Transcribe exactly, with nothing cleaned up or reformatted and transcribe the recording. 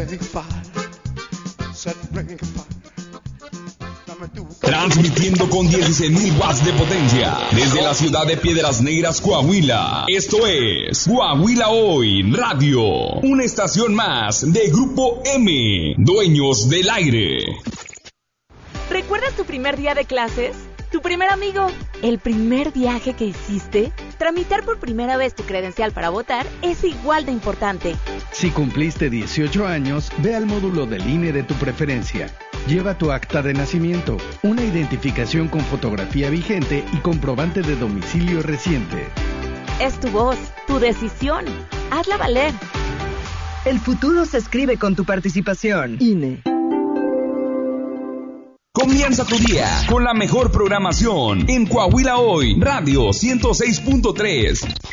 Transmitiendo con dieciséis mil watts de potencia desde la ciudad de Piedras Negras, Coahuila. Esto es Coahuila Hoy Radio, una estación más de Grupo M, dueños del aire. ¿Recuerdas tu primer día de clases? ¿Tu primer amigo? ¿El primer viaje que hiciste? Tramitar por primera vez tu credencial para votar es igual de importante. Si cumpliste dieciocho años, ve al módulo del I N E de tu preferencia. Lleva tu acta de nacimiento, una identificación con fotografía vigente y comprobante de domicilio reciente. Es tu voz, tu decisión. Hazla valer. El futuro se escribe con tu participación. I N E. Comienza tu día con la mejor programación en Coahuila Hoy Radio ciento seis punto tres.